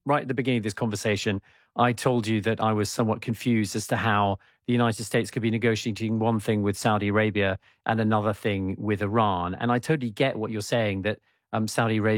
right at the beginning of this conversation, I told you that I was somewhat confused as to how the United States could be negotiating one thing with Saudi Arabia and another thing with Iran. And I totally get what you're saying that Saudi Arabia